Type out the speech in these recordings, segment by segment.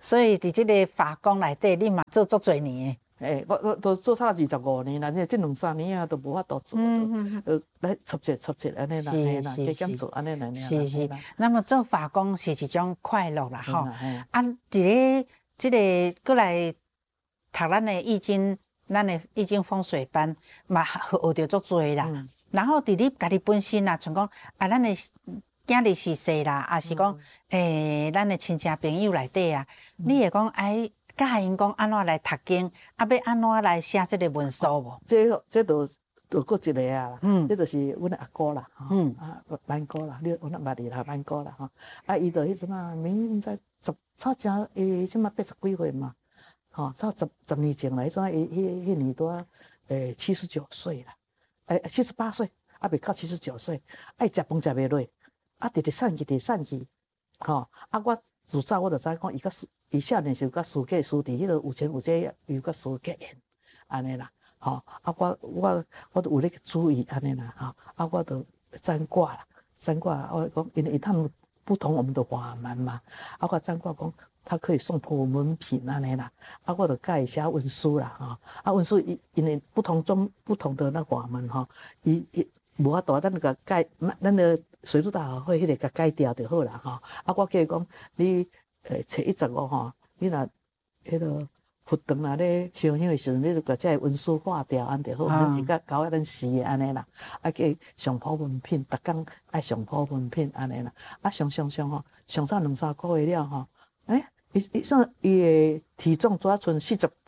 所以伫即个法工内底，你嘛做足侪年诶，我都做差25年啦，这2、3年啊都无法度做，来撮切安尼啦，嘿啦，加减做安尼啦， 是。那么做法工是一种快乐啦，吼。啊，伫个即个过来读咱的易经，咱的易经风水班嘛学着足多啦。然后伫你家己本身啊，像讲啊，咱的囝儿逝世啦，也是讲咱的亲戚朋友内底啊，你会讲哎。教因讲安怎来读经，啊，要安怎来写即个文书无？ 这都搁一个啊，这就是阮阿哥啦，啊，万哥啦，你阮捌你啦，万哥啦，吼，啊，伊就迄阵啊，明毋知差正即马80几岁嘛，吼，差十年前啦，迄阵迄年多79岁啦，78岁，啊，未到79岁，爱食饭食袂落，啊，直散去，吼，啊，我自早我就知讲伊少年时甲书记伫迄个有钱有势，又甲书记演安尼啦，吼，啊，我都有咧注意安尼啦，吼，啊，我都占卦啦，我讲因为他们不同我们的法门嘛，啊，我占卦讲他可以送破文品安尼啦，啊，我就改一下文书啦，吼，啊，文书因为不同的那法门吼，伊无法度咱个改，咱个水陆大会迄个甲改掉就好啦，吼，啊，我叫伊讲你。初115吼，你若迄个佛堂内咧烧香的时阵，你就把这文书化掉，安就好，咱是甲搞咱死的安尼啦。啊，叫上普文品，逐工爱上普文品安尼啦。啊，上吼，上早2、3个月了吼，伊的体重主要剩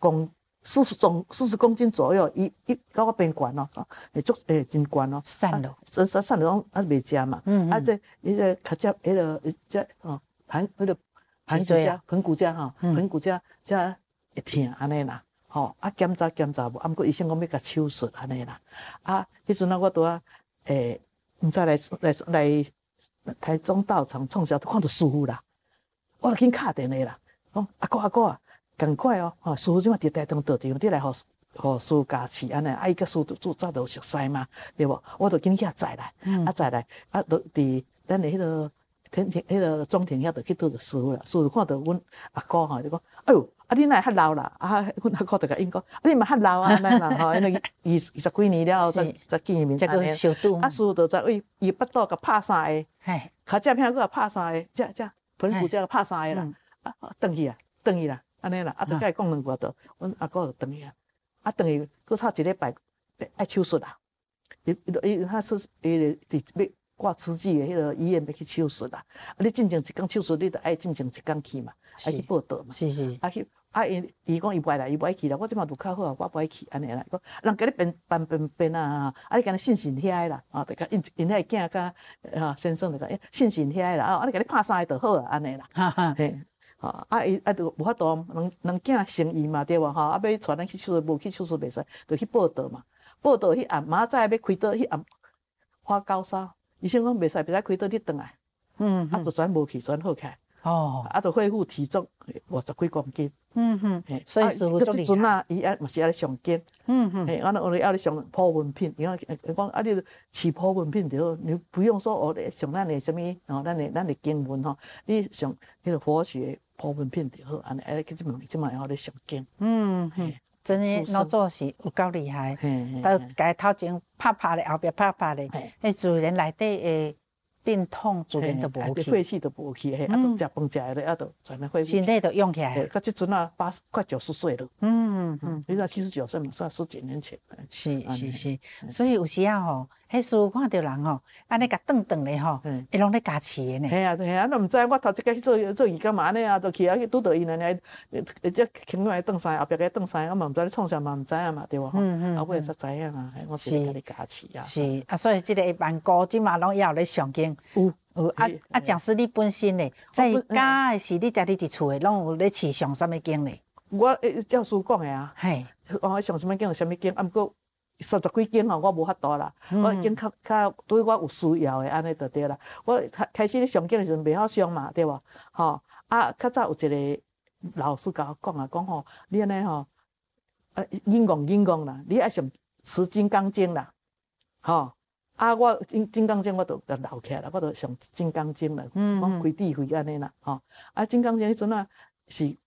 40公斤左右，伊到我边悬咯，真悬咯。 瘦了， 瘦了，啊袂食嘛。啊，这伊个较接迄个这哦，盆骨架吼，盆骨架才会疼安尼啦，吼啊检查无，啊毋过医生讲要甲手术安尼啦，啊迄阵啊我拄啊毋知来台中道场创啥，看到师傅啦，我就紧敲电话啦，讲阿哥啊，赶快哦，吼师傅即马伫台中倒地，你来互师傅加持安尼，啊伊甲师傅早就熟悉嘛，对无？我就紧去载来，载来，啊都伫咱的迄个。迄个中庭遐就去拄着师傅啦，师傅看到阮阿哥吼，就讲，哎哟，啊你哪会较老啦？啊，阮阿哥就甲应讲，啊你嘛较老啊，安尼啦吼，因为20几年了后才见面安尼。啊，师傅就在伊腹肚甲拍3个，骹只片佫甲拍3个，这盆骨这拍3个啦，啊，转去啦，安尼啦，啊，就甲伊讲2句就，阮阿哥就转去啊，啊，转去佫差1礼拜爱手术啦，他是伫要。挂瓷器的迄个医院要去手术啦，啊！你进前一工手术，你得爱进前一工去嘛，爱去报道嘛。 是。 啊去啊，伊讲伊不爱来，伊不爱去啦。我即马愈较好啊，我不爱去安尼啦。讲人甲你变啊，啊你甲你信遐个啦，啊，就甲因遐囝甲先生就讲，信遐个啦，啊你甲你拍3个就好啊，安尼啦。嘿，啊伊就无法度，人囝生意嘛对无吼，啊要带咱去手术，无去手术袂使，就去报道嘛。报道迄暗明仔载要开刀，迄暗花高烧。医生讲袂使开刀，你转来，啊，就全无去，全好起来，啊，就恢复体重50几公斤， 所以师傅即阵啊，伊嘛是爱上肩，我咧要咧上普文品，伊讲啊，你起普文品就好，你不用说咧上咱的什么咱的经文吼，你上迄个佛学普文品就好，安尼即马要咧上肩， 真诶，老祖是有够厉害，都家头前拍咧，后壁拍咧，迄自然内底诶病痛自然都无去， 血气都无去，啊，都食饭食咧，啊，都全咧恢复， 身体都用起来。 到即阵啊快90岁了，你看79岁嘛，算10几年前。 是，所以有时啊吼，迄师傅看到人吼，安尼甲顿咧吼，伊拢咧加持的呢。 嘿啊，都毋知我头一个去做义工嘛安尼啊，就去啊去拄到伊安尼，这轻来顿3个，后壁个顿3个，我嘛毋知咧创啥嘛毋知影嘛，对无？后尾才知影啊，我是甲你加持啊。 是啊，所以即个万姑即马拢也有咧上经。有讲师你本身咧，在家的是你家己伫厝诶，拢有咧持上什么经咧？ 我教师讲的啊， 嘿， 上什么经有什么经，啊，毋过30几经吼，我无法度啦。我经较对我有需要的安尼就对啦。我开始咧上经的时阵袂晓上嘛，对无？吼啊，较早有一个老师甲我讲吼，你安尼吼，引讲啦，你爱上持金刚经啦，吼。啊，我金刚经我都留起来啦，我都上金刚经啦，讲开智慧安尼啦，吼。啊，金刚经迄阵啊是